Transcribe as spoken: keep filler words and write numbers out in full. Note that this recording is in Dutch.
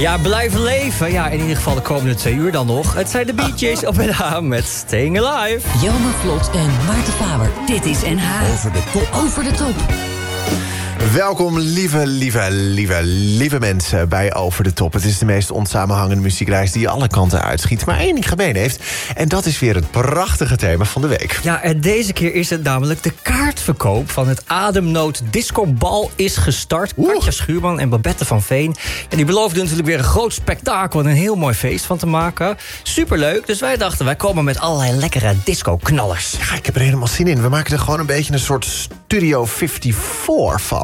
Ja, blijven leven. Ja, in ieder geval de komende twee uur dan nog. Het zijn de Bee Gees op N H met Staying Alive. Jelmer Vlot en Maarten Faber. Dit is N H. Over de top. Over de top. Welkom, lieve, lieve, lieve, lieve mensen bij Over de Top. Het is de meest onsamenhangende muziekreis die alle kanten uitschiet, maar één ding gemeen heeft. En dat is weer het prachtige thema van de week. Ja, en deze keer is het namelijk de kaartverkoop van het Ademnood Discobal is gestart. Oeh. Katja Schuurman en Babette van Veen. En die beloofden natuurlijk weer een groot spektakel en een heel mooi feest van te maken. Superleuk, dus wij dachten, wij komen met allerlei lekkere disco-knallers. Ja, ik heb er helemaal zin in. We maken er gewoon een beetje een soort Studio vierenvijftig van.